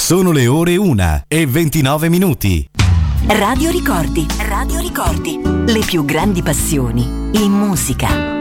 Sono le ore 1:29. Radio Ricordi. Radio Ricordi. Le più grandi passioni in musica.